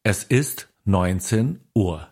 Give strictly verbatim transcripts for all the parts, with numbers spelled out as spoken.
Es ist neunzehn Uhr.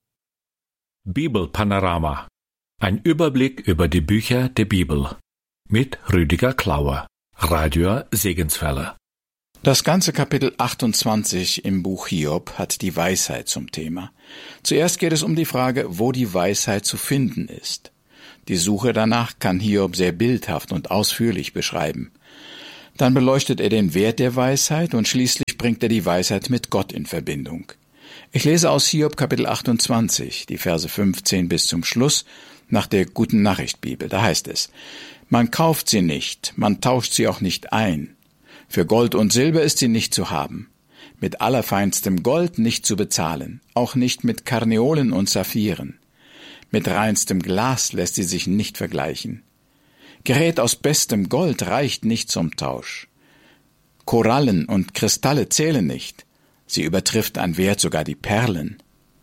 Bibelpanorama. Ein Überblick über die Bücher der Bibel. Mit Rüdiger Klauer. Radio Segenswelle. Das ganze Kapitel achtundzwanzig im Buch Hiob hat die Weisheit zum Thema. Zuerst geht es um die Frage, wo die Weisheit zu finden ist. Die Suche danach kann Hiob sehr bildhaft und ausführlich beschreiben. Dann beleuchtet er den Wert der Weisheit und schließlich bringt er die Weisheit mit Gott in Verbindung. Ich lese aus Hiob Kapitel achtundzwanzig, die Verse fünfzehn bis zum Schluss, nach der Guten Nachricht Bibel. Da heißt es: Man kauft sie nicht, man tauscht sie auch nicht ein. Für Gold und Silber ist sie nicht zu haben, mit allerfeinstem Gold nicht zu bezahlen, auch nicht mit Karneolen und Saphiren. Mit reinstem Glas lässt sie sich nicht vergleichen. Gerät aus bestem Gold reicht nicht zum Tausch. Korallen und Kristalle zählen nicht, sie übertrifft an Wert sogar die Perlen.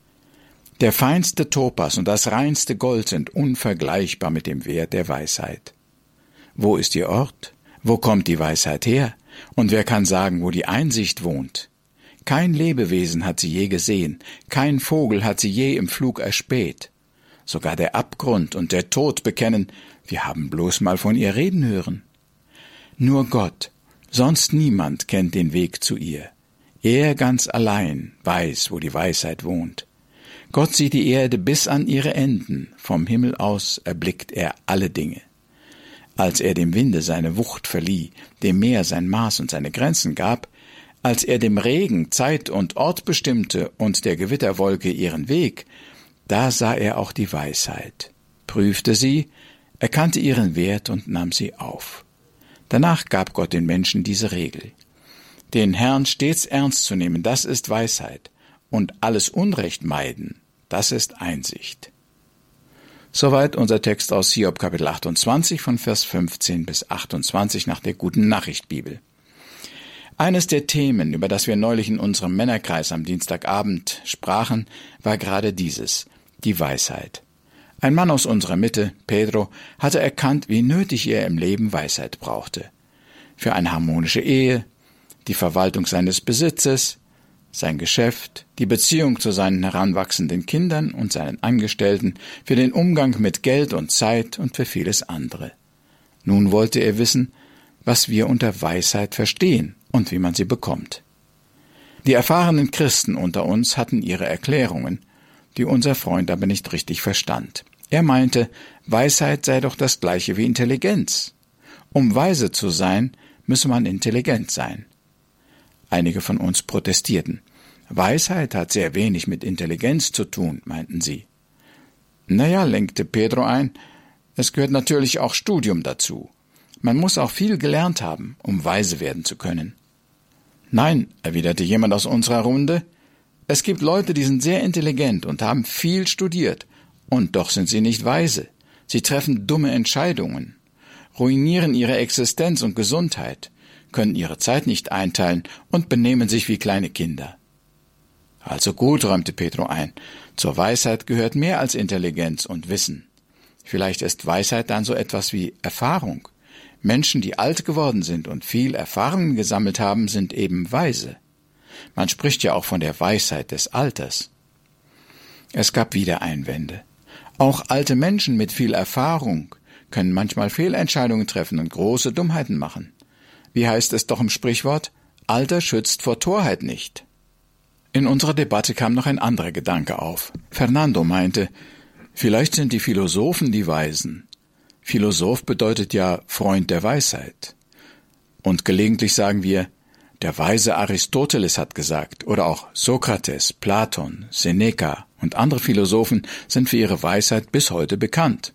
Der feinste Topas und das reinste Gold sind unvergleichbar mit dem Wert der Weisheit. Wo ist ihr Ort? Wo kommt die Weisheit her? Und wer kann sagen, wo die Einsicht wohnt? Kein Lebewesen hat sie je gesehen, kein Vogel hat sie je im Flug erspäht. Sogar der Abgrund und der Tod bekennen, wir haben bloß mal von ihr reden hören. Nur Gott, sonst niemand kennt den Weg zu ihr. Er ganz allein weiß, wo die Weisheit wohnt. Gott sieht die Erde bis an ihre Enden, vom Himmel aus erblickt er alle Dinge. Als er dem Winde seine Wucht verlieh, dem Meer sein Maß und seine Grenzen gab, als er dem Regen Zeit und Ort bestimmte und der Gewitterwolke ihren Weg, da sah er auch die Weisheit, prüfte sie, erkannte ihren Wert und nahm sie auf. Danach gab Gott den Menschen diese Regel: Den Herrn stets ernst zu nehmen, das ist Weisheit, und alles Unrecht meiden, das ist Einsicht. Soweit unser Text aus Hiob Kapitel achtundzwanzig von Vers fünfzehn bis achtundzwanzig nach der Guten Nachricht Bibel. Eines der Themen, über das wir neulich in unserem Männerkreis am Dienstagabend sprachen, war gerade dieses: die Weisheit. Ein Mann aus unserer Mitte, Pedro, hatte erkannt, wie nötig er im Leben Weisheit brauchte. Für eine harmonische Ehe, die Verwaltung seines Besitzes, sein Geschäft, die Beziehung zu seinen heranwachsenden Kindern und seinen Angestellten, für den Umgang mit Geld und Zeit und für vieles andere. Nun wollte er wissen, was wir unter Weisheit verstehen und wie man sie bekommt. Die erfahrenen Christen unter uns hatten ihre Erklärungen, die unser Freund aber nicht richtig verstand. Er meinte, Weisheit sei doch das Gleiche wie Intelligenz. Um weise zu sein, müsse man intelligent sein. Einige von uns protestierten. Weisheit hat sehr wenig mit Intelligenz zu tun, meinten sie. Naja, lenkte Pedro ein, es gehört natürlich auch Studium dazu. Man muss auch viel gelernt haben, um weise werden zu können. Nein, erwiderte jemand aus unserer Runde, es gibt Leute, die sind sehr intelligent und haben viel studiert, und doch sind sie nicht weise. Sie treffen dumme Entscheidungen, ruinieren ihre Existenz und Gesundheit, können ihre Zeit nicht einteilen und benehmen sich wie kleine Kinder. Also gut, räumte Pedro ein, zur Weisheit gehört mehr als Intelligenz und Wissen. Vielleicht ist Weisheit dann so etwas wie Erfahrung. Menschen, die alt geworden sind und viel Erfahrung gesammelt haben, sind eben weise. Man spricht ja auch von der Weisheit des Alters. Es gab wieder Einwände. Auch alte Menschen mit viel Erfahrung können manchmal Fehlentscheidungen treffen und große Dummheiten machen. Wie heißt es doch im Sprichwort? Alter schützt vor Torheit nicht. In unserer Debatte kam noch ein anderer Gedanke auf. Fernando meinte, vielleicht sind die Philosophen die Weisen. Philosoph bedeutet ja Freund der Weisheit. Und gelegentlich sagen wir, der weise Aristoteles hat gesagt, oder auch Sokrates, Platon, Seneca und andere Philosophen sind für ihre Weisheit bis heute bekannt.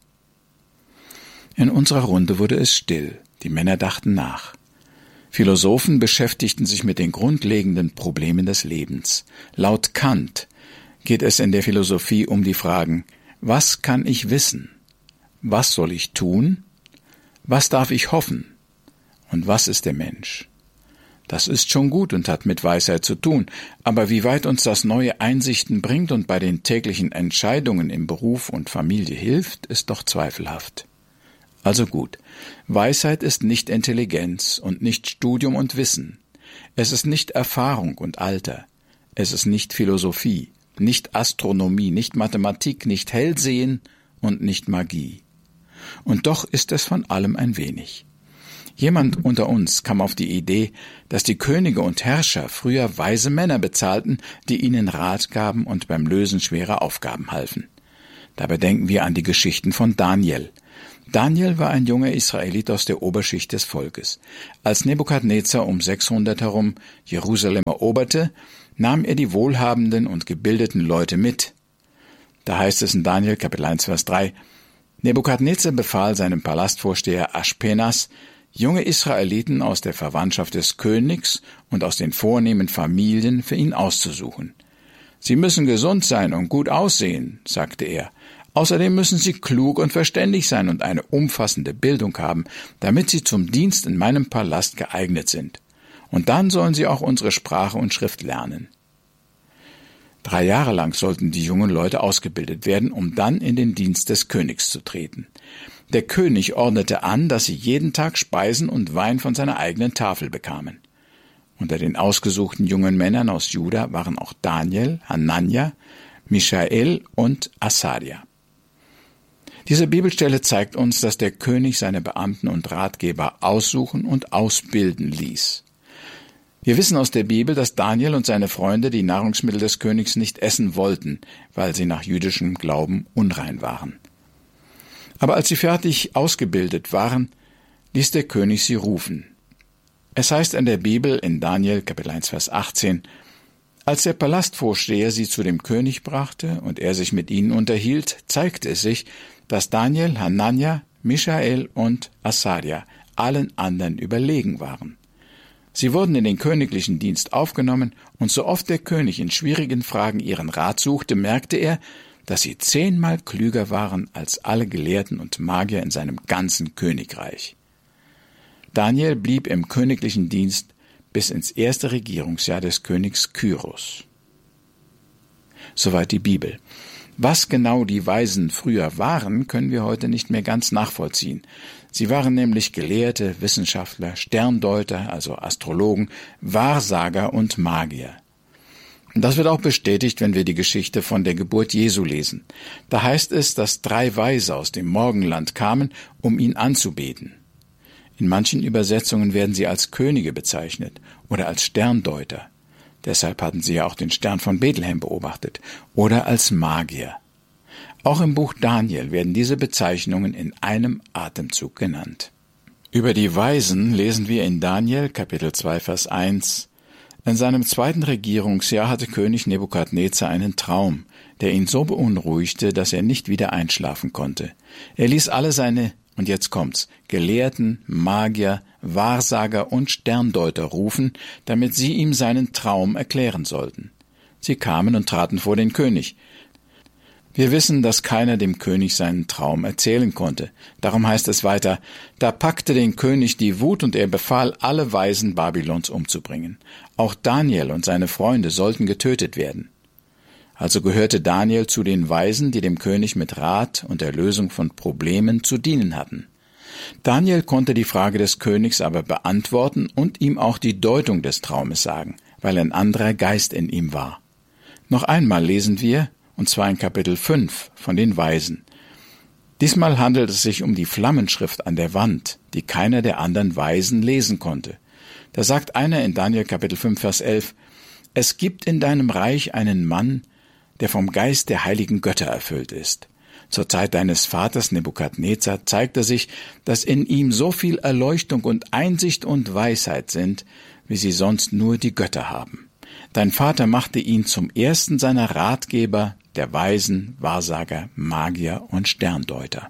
In unserer Runde wurde es still, die Männer dachten nach. Philosophen beschäftigten sich mit den grundlegenden Problemen des Lebens. Laut Kant geht es in der Philosophie um die Fragen: Was kann ich wissen? Was soll ich tun? Was darf ich hoffen? Und was ist der Mensch? Das ist schon gut und hat mit Weisheit zu tun, aber wie weit uns das neue Einsichten bringt und bei den täglichen Entscheidungen im Beruf und Familie hilft, ist doch zweifelhaft. Also gut, Weisheit ist nicht Intelligenz und nicht Studium und Wissen. Es ist nicht Erfahrung und Alter. Es ist nicht Philosophie, nicht Astronomie, nicht Mathematik, nicht Hellsehen und nicht Magie. Und doch ist es von allem ein wenig. Jemand unter uns kam auf die Idee, dass die Könige und Herrscher früher weise Männer bezahlten, die ihnen Rat gaben und beim Lösen schwerer Aufgaben halfen. Dabei denken wir an die Geschichten von Daniel. Daniel war ein junger Israelit aus der Oberschicht des Volkes. Als Nebukadnezar um sechshundert herum Jerusalem eroberte, nahm er die wohlhabenden und gebildeten Leute mit. Da heißt es in Daniel Kapitel eins Vers drei, Nebukadnezar befahl seinem Palastvorsteher Aschpenas, junge Israeliten aus der Verwandtschaft des Königs und aus den vornehmen Familien für ihn auszusuchen. Sie müssen gesund sein und gut aussehen, sagte er. Außerdem müssen sie klug und verständig sein und eine umfassende Bildung haben, damit sie zum Dienst in meinem Palast geeignet sind. Und dann sollen sie auch unsere Sprache und Schrift lernen. Drei Jahre lang sollten die jungen Leute ausgebildet werden, um dann in den Dienst des Königs zu treten. Der König ordnete an, dass sie jeden Tag Speisen und Wein von seiner eigenen Tafel bekamen. Unter den ausgesuchten jungen Männern aus Juda waren auch Daniel, Hanania, Michael und Asaria. Diese Bibelstelle zeigt uns, dass der König seine Beamten und Ratgeber aussuchen und ausbilden ließ. Wir wissen aus der Bibel, dass Daniel und seine Freunde die Nahrungsmittel des Königs nicht essen wollten, weil sie nach jüdischem Glauben unrein waren. Aber als sie fertig ausgebildet waren, ließ der König sie rufen. Es heißt in der Bibel in Daniel Kapitel eins Vers achtzehn, als der Palastvorsteher sie zu dem König brachte und er sich mit ihnen unterhielt, zeigte es sich, dass Daniel, Hanania, Michael und Asaria allen anderen überlegen waren. Sie wurden in den königlichen Dienst aufgenommen, und so oft der König in schwierigen Fragen ihren Rat suchte, merkte er, dass sie zehnmal klüger waren als alle Gelehrten und Magier in seinem ganzen Königreich. Daniel blieb im königlichen Dienst bis ins erste Regierungsjahr des Königs Kyros. Soweit die Bibel. Was genau die Weisen früher waren, können wir heute nicht mehr ganz nachvollziehen. Sie waren nämlich Gelehrte, Wissenschaftler, Sterndeuter, also Astrologen, Wahrsager und Magier. Das wird auch bestätigt, wenn wir die Geschichte von der Geburt Jesu lesen. Da heißt es, dass drei Weise aus dem Morgenland kamen, um ihn anzubeten. In manchen Übersetzungen werden sie als Könige bezeichnet oder als Sterndeuter. Deshalb hatten sie ja auch den Stern von Bethlehem beobachtet, oder als Magier. Auch im Buch Daniel werden diese Bezeichnungen in einem Atemzug genannt. Über die Weisen lesen wir in Daniel Kapitel zwei Vers eins. In seinem zweiten Regierungsjahr hatte König Nebukadnezar einen Traum, der ihn so beunruhigte, dass er nicht wieder einschlafen konnte. Er ließ alle seine, und jetzt kommt's, Gelehrten, Magier, Wahrsager und Sterndeuter rufen, damit sie ihm seinen Traum erklären sollten. Sie kamen und traten vor den König. Wir wissen, dass keiner dem König seinen Traum erzählen konnte. Darum heißt es weiter, da packte den König die Wut und er befahl, alle Weisen Babylons umzubringen. Auch Daniel und seine Freunde sollten getötet werden. Also gehörte Daniel zu den Weisen, die dem König mit Rat und der Lösung von Problemen zu dienen hatten. Daniel konnte die Frage des Königs aber beantworten und ihm auch die Deutung des Traumes sagen, weil ein anderer Geist in ihm war. Noch einmal lesen wir, und zwar in Kapitel fünf von den Weisen. Diesmal handelt es sich um die Flammenschrift an der Wand, die keiner der anderen Weisen lesen konnte. Da sagt einer in Daniel Kapitel fünf Vers elf, es gibt in deinem Reich einen Mann, der vom Geist der heiligen Götter erfüllt ist. Zur Zeit deines Vaters Nebukadnezar zeigte sich, dass in ihm so viel Erleuchtung und Einsicht und Weisheit sind, wie sie sonst nur die Götter haben. Dein Vater machte ihn zum ersten seiner Ratgeber, der Weisen, Wahrsager, Magier und Sterndeuter.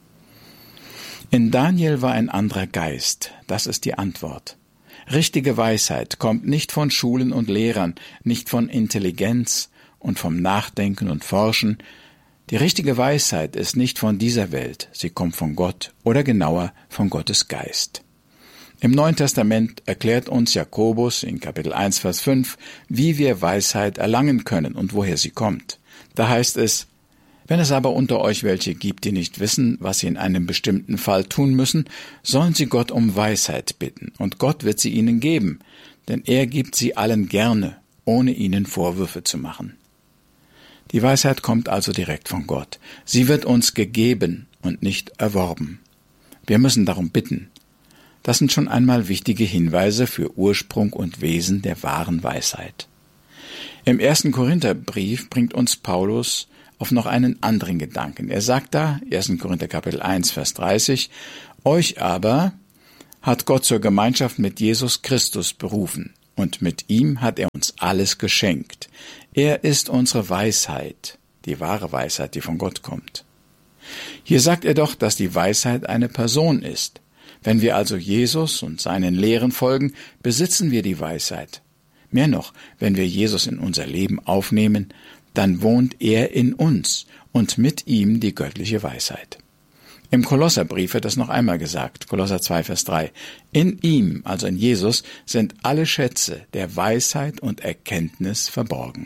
In Daniel war ein anderer Geist, das ist die Antwort. Richtige Weisheit kommt nicht von Schulen und Lehrern, nicht von Intelligenz und vom Nachdenken und Forschen. Die richtige Weisheit ist nicht von dieser Welt, sie kommt von Gott oder genauer von Gottes Geist. Im Neuen Testament erklärt uns Jakobus in Kapitel eins Vers fünf, wie wir Weisheit erlangen können und woher sie kommt. Da heißt es, wenn es aber unter euch welche gibt, die nicht wissen, was sie in einem bestimmten Fall tun müssen, sollen sie Gott um Weisheit bitten, und Gott wird sie ihnen geben, denn er gibt sie allen gerne, ohne ihnen Vorwürfe zu machen. Die Weisheit kommt also direkt von Gott. Sie wird uns gegeben und nicht erworben. Wir müssen darum bitten. Das sind schon einmal wichtige Hinweise für Ursprung und Wesen der wahren Weisheit. Im ersten Korintherbrief bringt uns Paulus auf noch einen anderen Gedanken. Er sagt da, ersten Korinther Kapitel eins, Vers dreißig, euch aber hat Gott zur Gemeinschaft mit Jesus Christus berufen, und mit ihm hat er uns alles geschenkt. Er ist unsere Weisheit, die wahre Weisheit, die von Gott kommt. Hier sagt er doch, dass die Weisheit eine Person ist. Wenn wir also Jesus und seinen Lehren folgen, besitzen wir die Weisheit. Mehr noch, wenn wir Jesus in unser Leben aufnehmen, dann wohnt er in uns und mit ihm die göttliche Weisheit. Im Kolosserbrief wird das noch einmal gesagt, Kolosser zwei, Vers drei. In ihm, also in Jesus, sind alle Schätze der Weisheit und Erkenntnis verborgen.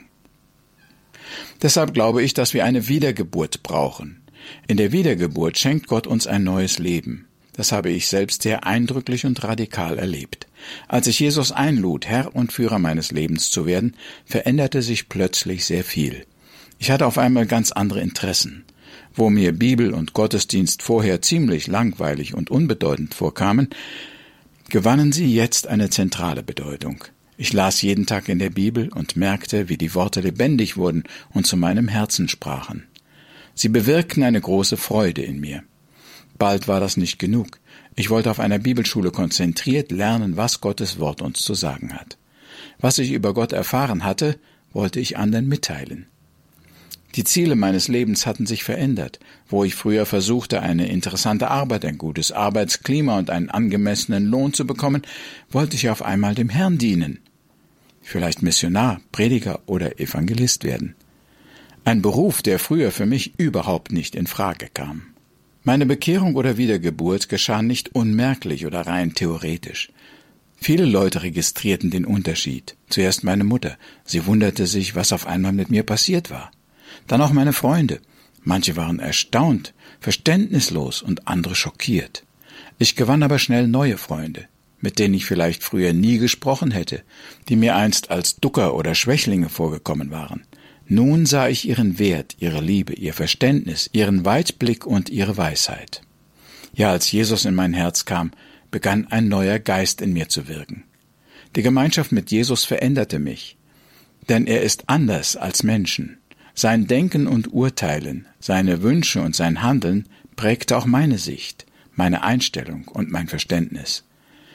Deshalb glaube ich, dass wir eine Wiedergeburt brauchen. In der Wiedergeburt schenkt Gott uns ein neues Leben. Das habe ich selbst sehr eindrücklich und radikal erlebt. Als ich Jesus einlud, Herr und Führer meines Lebens zu werden, veränderte sich plötzlich sehr viel. Ich hatte auf einmal ganz andere Interessen. Wo mir Bibel und Gottesdienst vorher ziemlich langweilig und unbedeutend vorkamen, gewannen sie jetzt eine zentrale Bedeutung. Ich las jeden Tag in der Bibel und merkte, wie die Worte lebendig wurden und zu meinem Herzen sprachen. Sie bewirkten eine große Freude in mir. Bald war das nicht genug. Ich wollte auf einer Bibelschule konzentriert lernen, was Gottes Wort uns zu sagen hat. Was ich über Gott erfahren hatte, wollte ich anderen mitteilen. Die Ziele meines Lebens hatten sich verändert. Wo ich früher versuchte, eine interessante Arbeit, ein gutes Arbeitsklima und einen angemessenen Lohn zu bekommen, wollte ich auf einmal dem Herrn dienen. Vielleicht Missionar, Prediger oder Evangelist werden. Ein Beruf, der früher für mich überhaupt nicht in Frage kam. Meine Bekehrung oder Wiedergeburt geschah nicht unmerklich oder rein theoretisch. Viele Leute registrierten den Unterschied. Zuerst meine Mutter. Sie wunderte sich, was auf einmal mit mir passiert war. Dann auch meine Freunde. Manche waren erstaunt, verständnislos und andere schockiert. Ich gewann aber schnell neue Freunde, mit denen ich vielleicht früher nie gesprochen hätte, die mir einst als Ducker oder Schwächlinge vorgekommen waren. Nun sah ich ihren Wert, ihre Liebe, ihr Verständnis, ihren Weitblick und ihre Weisheit. Ja, als Jesus in mein Herz kam, begann ein neuer Geist in mir zu wirken. Die Gemeinschaft mit Jesus veränderte mich, denn er ist anders als Menschen. Sein Denken und Urteilen, seine Wünsche und sein Handeln prägte auch meine Sicht, meine Einstellung und mein Verständnis.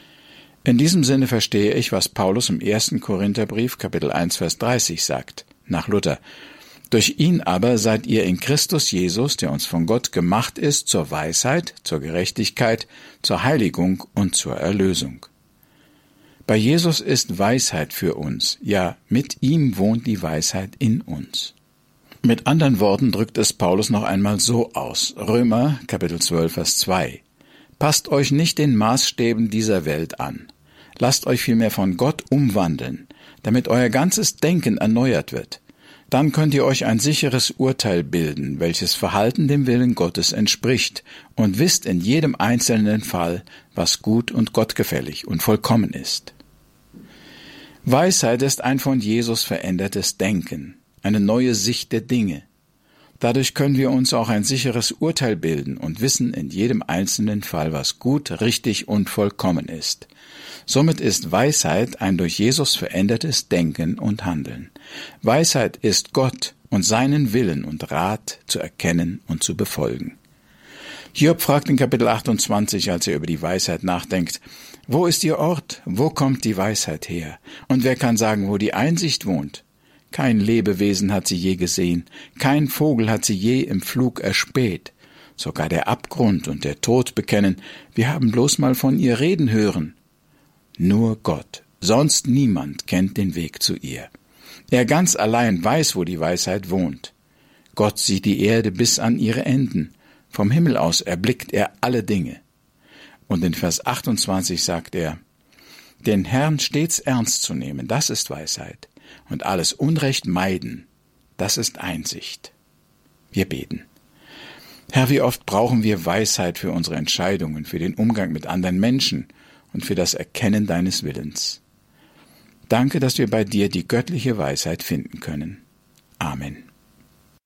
In diesem Sinne verstehe ich, was Paulus im ersten Korintherbrief, Kapitel eins, Vers dreißig sagt, nach Luther. Durch ihn aber seid ihr in Christus Jesus, der uns von Gott gemacht ist, zur Weisheit, zur Gerechtigkeit, zur Heiligung und zur Erlösung. Bei Jesus ist Weisheit für uns, ja, mit ihm wohnt die Weisheit in uns. Mit anderen Worten drückt es Paulus noch einmal so aus. Römer, Kapitel zwölf, Vers zwei. Passt euch nicht den Maßstäben dieser Welt an. Lasst euch vielmehr von Gott umwandeln, damit euer ganzes Denken erneuert wird. Dann könnt ihr euch ein sicheres Urteil bilden, welches Verhalten dem Willen Gottes entspricht, und wisst in jedem einzelnen Fall, was gut und gottgefällig und vollkommen ist. Weisheit ist ein von Jesus verändertes Denken, eine neue Sicht der Dinge. Dadurch können wir uns auch ein sicheres Urteil bilden und wissen in jedem einzelnen Fall, was gut, richtig und vollkommen ist. Somit ist Weisheit ein durch Jesus verändertes Denken und Handeln. Weisheit ist Gott und seinen Willen und Rat zu erkennen und zu befolgen. Hiob fragt in Kapitel achtundzwanzig, als er über die Weisheit nachdenkt, wo ist ihr Ort? Wo kommt die Weisheit her? Und wer kann sagen, wo die Einsicht wohnt? Kein Lebewesen hat sie je gesehen, kein Vogel hat sie je im Flug erspäht. Sogar der Abgrund und der Tod bekennen, wir haben bloß mal von ihr reden hören. Nur Gott, sonst niemand kennt den Weg zu ihr. Er ganz allein weiß, wo die Weisheit wohnt. Gott sieht die Erde bis an ihre Enden. Vom Himmel aus erblickt er alle Dinge. Und in Vers achtundzwanzig sagt er, den Herrn stets ernst zu nehmen, das ist Weisheit. Und alles Unrecht meiden, das ist Einsicht. Wir beten. Herr, wie oft brauchen wir Weisheit für unsere Entscheidungen, für den Umgang mit anderen Menschen und für das Erkennen deines Willens. Danke, dass wir bei dir die göttliche Weisheit finden können. Amen.